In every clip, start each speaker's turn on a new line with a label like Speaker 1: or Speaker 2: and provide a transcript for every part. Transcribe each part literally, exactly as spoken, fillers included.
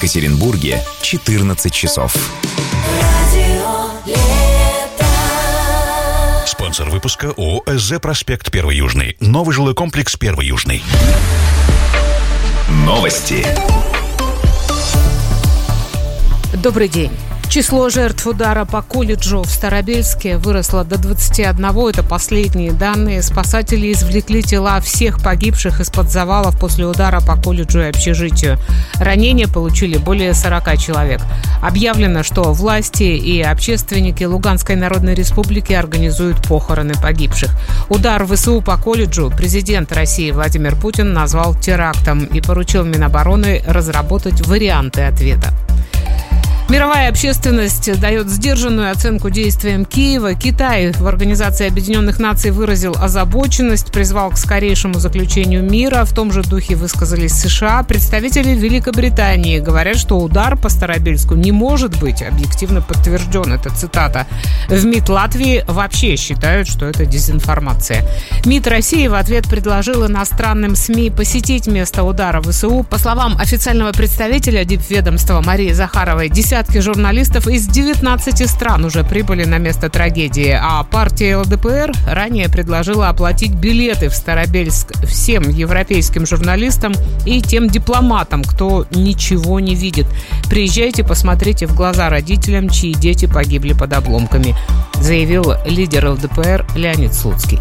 Speaker 1: Екатеринбурге четырнадцать часов.
Speaker 2: Спонсор выпуска ООО «СЗ Проспект Первый Южный». Новый жилой комплекс Первый Южный.
Speaker 1: Новости.
Speaker 3: Добрый день. Число жертв удара по колледжу в Старобельске выросло до двадцати одного. Это последние данные. Спасатели извлекли тела всех погибших из-под завалов после удара по колледжу и общежитию. Ранения получили более сорока человек. Объявлено, что власти и общественники Луганской Народной Республики организуют похороны погибших. Удар ВСУ по колледжу президент России Владимир Путин назвал терактом и поручил Минобороны разработать варианты ответа. Мировая общественность дает сдержанную оценку действиям Киева. Китай в Организации Объединенных Наций выразил озабоченность, призвал к скорейшему заключению мира. В том же духе высказались США. Представители Великобритании говорят, что удар по Старобельску не может быть объективно подтвержден. Это цитата. В МИД Латвии вообще считают, что это дезинформация. МИД России в ответ предложил иностранным СМИ посетить место удара ВСУ. По словам официального представителя дипведомства Марии Захаровой, десятки журналистов из девятнадцати стран уже прибыли на место трагедии, а партия ЛДПР ранее предложила оплатить билеты в Старобельск всем европейским журналистам и тем дипломатам, кто ничего не видит. Приезжайте, посмотрите в глаза родителям, чьи дети погибли под обломками, заявил лидер ЛДПР Леонид Слуцкий.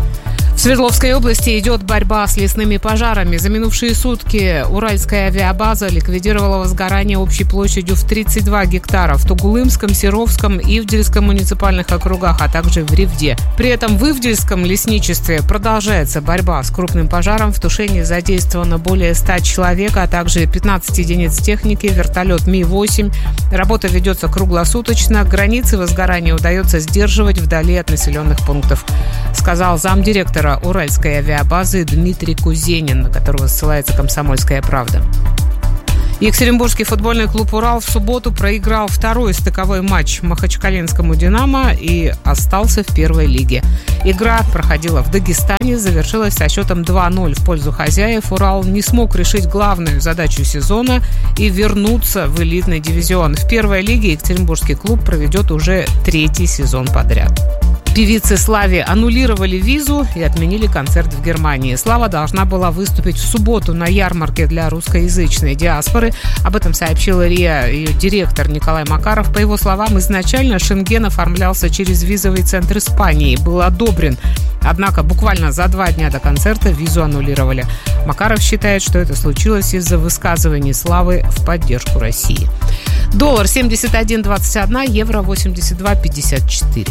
Speaker 3: В Свердловской области идет борьба с лесными пожарами. За минувшие сутки Уральская авиабаза ликвидировала возгорание общей площадью в тридцать два гектара в Тугулымском, Серовском, Ивдельском муниципальных округах, а также в Ревде. При этом в Ивдельском лесничестве продолжается борьба с крупным пожаром. В тушении задействовано более ста человек, а также пятнадцать единиц техники, вертолет Ми восемь. Работа ведется круглосуточно. Границы возгорания удается сдерживать вдали от населенных пунктов, сказал замдиректора Уральской авиабазы Дмитрий Кузенин, на которого ссылается «Комсомольская правда». Екатеринбургский футбольный клуб «Урал» в субботу проиграл второй стыковой матч махачкалинскому «Динамо» и остался в первой лиге. Игра проходила в Дагестане, завершилась со счетом два ноль в пользу хозяев. «Урал» не смог решить главную задачу сезона и вернуться в элитный дивизион. В первой лиге екатеринбургский клуб проведет уже третий сезон подряд. Певице Славе аннулировали визу и отменили концерт в Германии. Слава должна была выступить в субботу на ярмарке для русскоязычной диаспоры. Об этом сообщила РИА ее директор Николай Макаров. По его словам, изначально Шенген оформлялся через визовый центр Испании, был одобрен. Однако буквально за два дня до концерта визу аннулировали. Макаров считает, что это случилось из-за высказываний Славы в поддержку России. Доллар семьдесят один двадцать один, евро восемьдесят два пятьдесят четыре.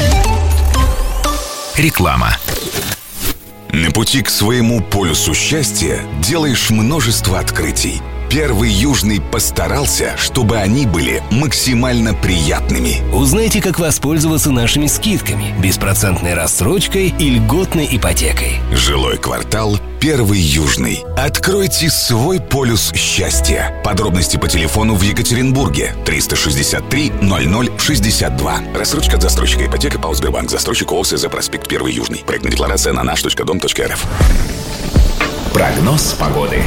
Speaker 1: Реклама.
Speaker 4: На пути к своему полюсу счастья делаешь множество открытий. Первый Южный постарался, чтобы они были максимально приятными.
Speaker 5: Узнайте, как воспользоваться нашими скидками, беспроцентной рассрочкой и льготной ипотекой.
Speaker 4: Жилой квартал «Первый Южный». Откройте свой полюс счастья. Подробности по телефону в Екатеринбурге триста шестьдесят три ноль ноль шестьдесят два. Рассрочка от застройщика ипотека ПАО «Сбербанк». Застройщик ООО «СЗ Проспект Первый Южный». Проектная декларация на наш точка дом точка эр эф.
Speaker 1: Прогноз погоды.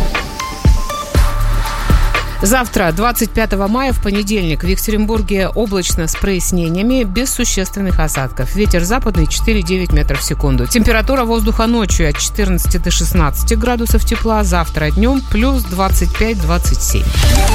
Speaker 3: Завтра, двадцать пятого мая, в понедельник, в Екатеринбурге облачно с прояснениями, без существенных осадков. Ветер западный четыре-девять метров в секунду. Температура воздуха ночью от четырнадцати до шестнадцати градусов тепла. Завтра днем плюс двадцать пять - двадцать семь.